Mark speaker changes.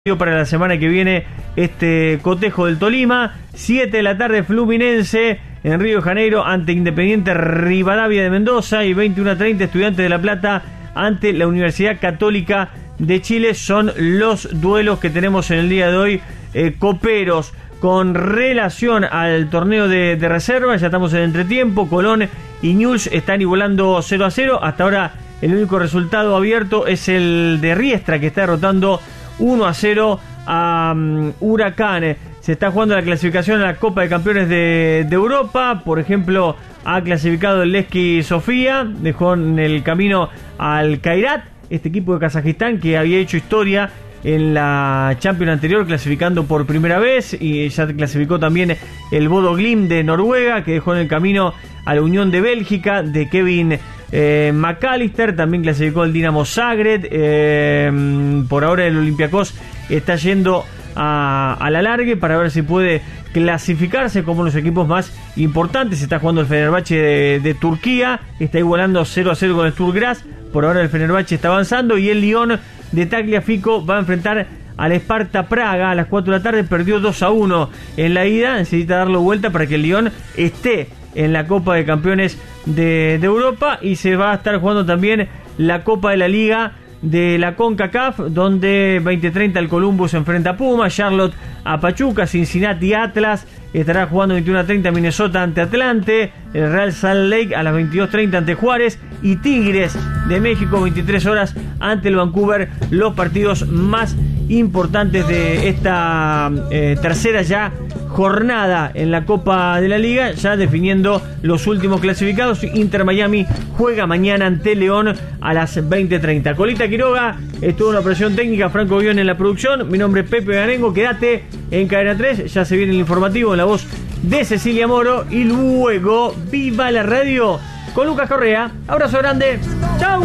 Speaker 1: Para la semana que viene este cotejo del Tolima. 7 de la tarde Fluminense en Río de Janeiro ante Independiente Rivadavia de Mendoza, y 21:30 Estudiantes de La Plata ante la Universidad Católica de Chile. Son los duelos que tenemos en el día de hoy, coperos. Con relación al torneo de reserva, ya estamos en entretiempo. Colón y Newell's están igualando 0-0. Hasta ahora el único resultado abierto es el de Riestra, que está derrotando 1-0 a Huracán. Se está jugando la clasificación a la Copa de Campeones de Europa. Por ejemplo, ha clasificado el Levski Sofía, dejó en el camino al Kairat, este equipo de Kazajistán que había hecho historia en la Champions anterior, clasificando por primera vez, y ya clasificó también el Bodo Glimt de Noruega, que dejó en el camino a la Unión de Bélgica de Kevin McAllister. También clasificó el Dinamo Zagreb. Por ahora el Olympiacos está yendo a la largue para ver si puede clasificarse como los equipos más importantes. Se está jugando el Fenerbahce de Turquía, está igualando 0-0 con el Sturgras. Por ahora el Fenerbahce está avanzando, y el Lyon de Tagliafico va a enfrentar al Sparta Praga a las 4 de la tarde. Perdió 2-1 en la ida, necesita darlo vuelta para que el Lyon esté en la Copa de Campeones de Europa. Y se va a estar jugando también la Copa de la Liga de la CONCACAF, donde 20:30 el Columbus enfrenta a Puma, Charlotte a Pachuca, Cincinnati Atlas, estará jugando 21:30 Minnesota ante Atlante, el Real Salt Lake a las 22:30 ante Juárez, y Tigres de México 23 horas ante el Vancouver. Los partidos más importantes de esta tercera ya jornada en la Copa de la Liga, ya definiendo los últimos clasificados. Inter Miami juega mañana ante León a las 20:30. Colita Quiroga estuvo en la operación técnica, Franco Guión en la producción. Mi nombre es Pepe Ganengo. Quédate en Cadena 3, ya se viene el informativo en la voz de Cecilia Moro, y luego Viva la Radio con Lucas Correa. Abrazo grande, chau.